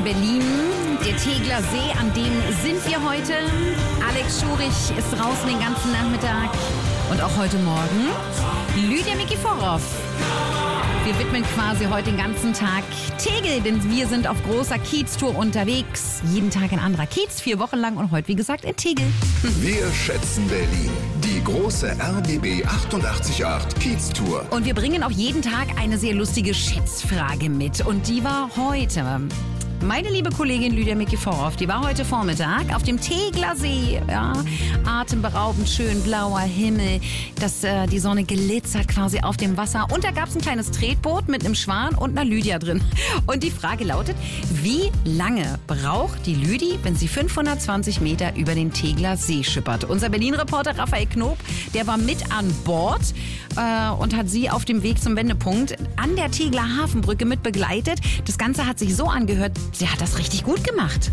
in Berlin. Der Tegeler See, an dem sind wir heute. Alex Schurich ist draußen den ganzen Nachmittag. Und auch heute Morgen Lydia Mikiforov. Wir widmen quasi heute den ganzen Tag Tegel, denn wir sind auf großer Kiez-Tour unterwegs. Jeden Tag ein anderer Kiez, 4 Wochen lang und heute, wie gesagt, in Tegel. Wir schätzen Berlin. Die große RBB 888 Kiez-Tour. Und wir bringen auch jeden Tag eine sehr lustige Schätzfrage mit. Und die war heute. Meine liebe Kollegin Lydia Mikiforov, die war heute Vormittag auf dem Tegeler See. Ja, atemberaubend schön blauer Himmel, die Sonne glitzert quasi auf dem Wasser. Und da gab es ein kleines Tretboot mit einem Schwan und einer Lydia drin. Und die Frage lautet, wie lange braucht die Lydia, wenn sie 520 Meter über den Tegeler See schippert? Unser Berlin-Reporter Raphael Knob, der war mit an Bord und hat sie auf dem Weg zum Wendepunkt an der Tegeler Hafenbrücke mit begleitet. Das Ganze hat sich so angehört, sie hat das richtig gut gemacht.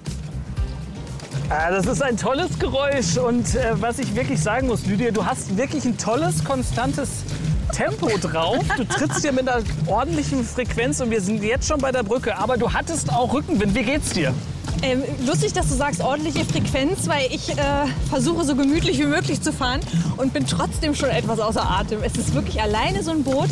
Das ist ein tolles Geräusch und was ich wirklich sagen muss, Lydia, du hast wirklich ein tolles, konstantes Tempo drauf. Du trittst hier mit einer ordentlichen Frequenz und wir sind jetzt schon bei der Brücke, aber du hattest auch Rückenwind. Wie geht's dir? Lustig, dass du sagst ordentliche Frequenz, weil ich versuche so gemütlich wie möglich zu fahren und bin trotzdem schon etwas außer Atem. Es ist wirklich alleine so ein Boot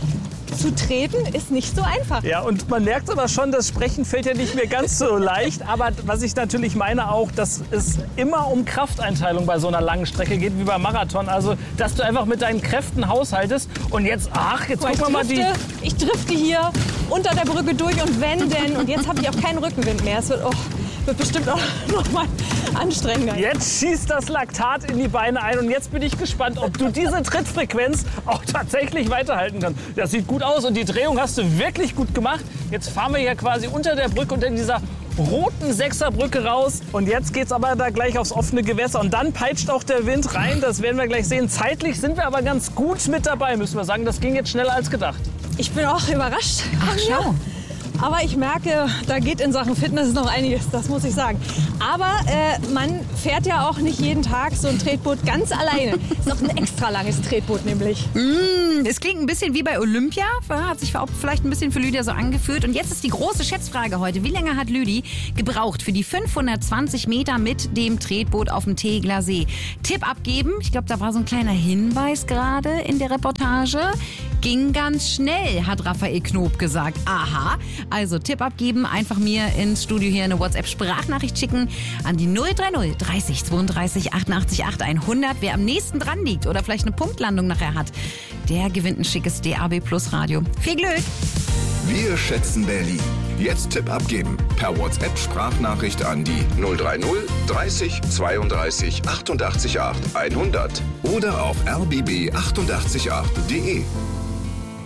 zu treten, ist nicht so einfach. Ja, und man merkt aber schon, das Sprechen fällt ja nicht mehr ganz so leicht. Aber was ich natürlich meine auch, dass es immer um Krafteinteilung bei so einer langen Strecke geht, wie beim Marathon. Also, dass du einfach mit deinen Kräften haushaltest. Und jetzt gucken wir mal die... Ich drifte hier unter der Brücke durch und wenn denn. Und jetzt habe ich auch keinen Rückenwind mehr. Es wird bestimmt auch noch mal anstrengender. Jetzt schießt das Laktat in die Beine ein und jetzt bin ich gespannt, ob du diese Trittfrequenz auch tatsächlich weiterhalten kannst. Das sieht gut aus und die Drehung hast du wirklich gut gemacht. Jetzt fahren wir hier quasi unter der Brücke und in dieser roten Sechserbrücke raus. Und jetzt geht's aber da gleich aufs offene Gewässer und dann peitscht auch der Wind rein. Das werden wir gleich sehen. Zeitlich sind wir aber ganz gut mit dabei, müssen wir sagen. Das ging jetzt schneller als gedacht. Ich bin auch überrascht. Ach, schau. Aber ich merke, da geht in Sachen Fitness noch einiges, das muss ich sagen. Aber man fährt ja auch nicht jeden Tag so ein Tretboot ganz alleine. Ist noch ein extra langes Tretboot nämlich. Es klingt ein bisschen wie bei Olympia, hat sich vielleicht ein bisschen für Lydia so angefühlt. Und jetzt ist die große Schätzfrage heute. Wie lange hat Lydia gebraucht für die 520 Meter mit dem Tretboot auf dem Tegeler See? Tipp abgeben, ich glaube, da war so ein kleiner Hinweis gerade in der Reportage. Ging ganz schnell, hat Raphael Knob gesagt. Aha, also Tipp abgeben, einfach mir ins Studio hier eine WhatsApp-Sprachnachricht schicken an die 030 30 32 88 8 100. Wer am nächsten dran liegt oder vielleicht eine Punktlandung nachher hat, der gewinnt ein schickes DAB Plus Radio. Viel Glück! Wir schätzen Berlin. Jetzt Tipp abgeben. Per WhatsApp-Sprachnachricht an die 030 30 32 88 8 100. Oder auf rbb888.de.